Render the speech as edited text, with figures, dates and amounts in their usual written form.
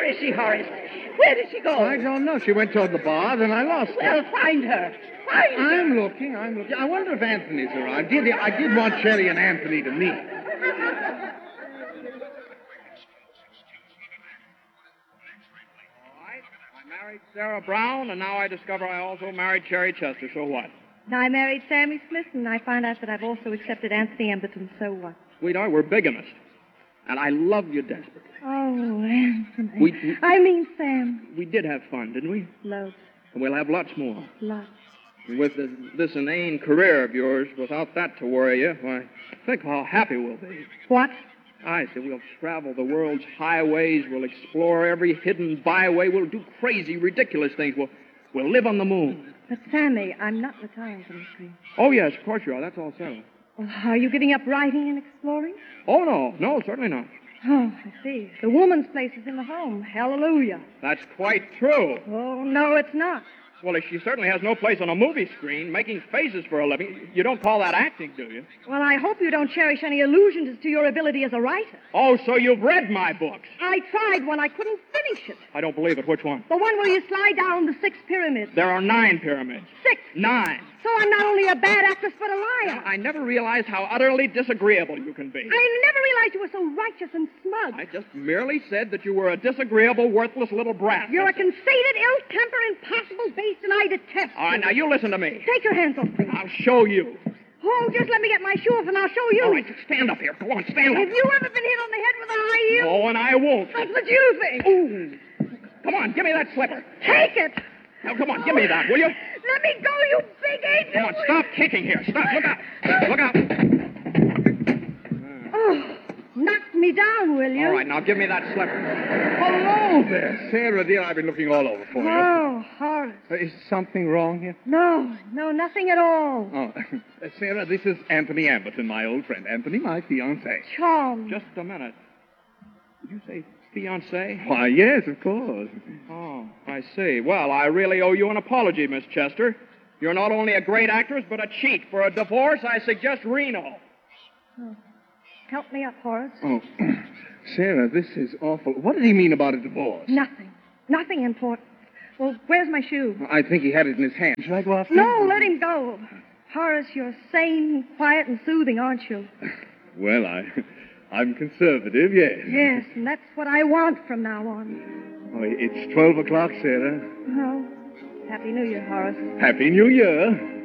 is she, Horace? Where did she go? I don't know. She went toward the bar, then I lost her. Well, find her. Find her. I'm looking. I wonder if Anthony's around. I did want Sherry and Anthony to meet. I married Sarah Brown, and now I discover I also married Cherry Chester. So what? I married Sammy Smith, and I find out that I've also accepted Anthony Emberton. So what? Sweetheart, we're bigamists. And I love you desperately. Oh, Anthony. I mean, Sam. We did have fun, didn't we? Loads. And we'll have lots more. Lots. With this inane career of yours, without that to worry you, why, think how happy we'll be. What? I said we'll travel the world's highways, we'll explore every hidden byway, we'll do crazy, ridiculous things, we'll live on the moon. But, Sammy, I'm not retiring from the screen. Oh, yes, of course you are. That's all settled. Well, are you giving up writing and exploring? Oh, no, certainly not. Oh, I see. The woman's place is in the home. Hallelujah. That's quite true. Oh, no, it's not. Well, she certainly has no place on a movie screen, making faces for a living. You don't call that acting, do you? Well, I hope you don't cherish any illusions as to your ability as a writer. Oh, so you've read my books. I tried one. I couldn't finish it. I don't believe it. Which one? The one where you slide down the 6 pyramids. There are 9 pyramids. 6. 9. So I'm not only a bad actress, but a liar. I never realized how utterly disagreeable you can be. I never realized you were so righteous and smug. I just merely said that you were a disagreeable, worthless little brat. You're a conceited, ill-tempered, impossible beast, and I detest All right, you. now you listen to me. Take your hands off me. I'll show you. Oh, just let me get my shoe off, and I'll show you. All right, stand up here. Go on, stand up. Have you ever been hit on the head with a high heel? Oh, and I won't. That's what you think. Ooh. Come on, give me that slipper. Take it. Now, come on, give me that, will you? Let me go, you big ape. Come on, stop kicking here. Stop. Look out. Look out. Oh, knock me down, will you? All right, now give me that slipper. Hello there, Sarah, dear. I've been looking all over for you. Oh, Horace. Is something wrong here? No, nothing at all. Oh, Sarah, this is Anthony Amberton, my old friend. Anthony, my fiancé. Charmed. Just a minute. Did you say fiancé? Why, yes, of course. Oh, I see. Well, I really owe you an apology, Miss Chester. You're not only a great actress, but a cheat. For a divorce, I suggest Reno. Oh. Help me up, Horace. Oh, Sarah, this is awful. What did he mean about a divorce? Nothing. Nothing important. Well, where's my shoe? I think he had it in his hand. Should I go after No, him? let him go. Horace, you're sane, quiet, and soothing, aren't you? Well, I'm conservative, yes. Yes, and that's what I want from now on. Oh, it's 12 o'clock, Sarah. Oh, Happy New Year, Horace. Happy New Year.